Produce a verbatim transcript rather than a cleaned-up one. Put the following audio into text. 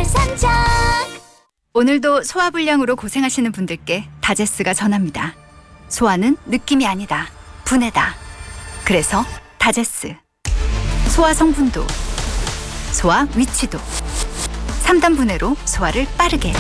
선착. 오늘도 소화불량으로 고생하시는 분들께 다제스가 전합니다. 소화는 느낌이 아니다. 분해다. 그래서 다제스. 소화 성분도, 소화 위치도, 삼 단 분해로 소화를 빠르게